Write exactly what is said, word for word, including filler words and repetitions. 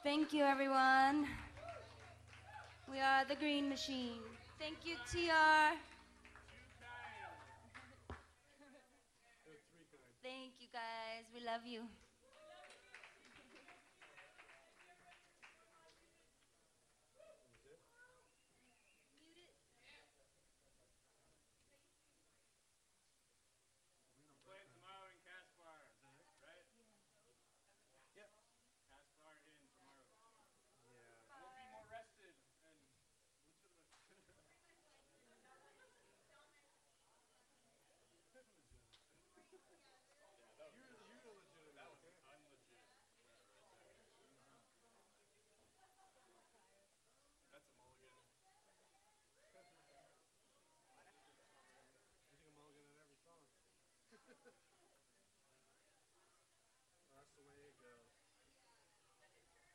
Thank you, everyone. We are the Green Machine. Thank you, T R. Thank you, guys. We love you.